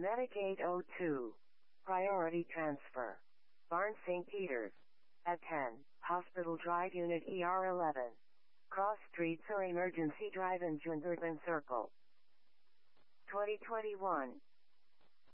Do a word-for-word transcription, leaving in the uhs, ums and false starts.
Medicaid oh two. Priority transfer. Barn Saint Peter's. At ten, Hospital Drive Unit E R eleven. Cross Streets or Emergency Drive in Junderton Circle. twenty twenty-one.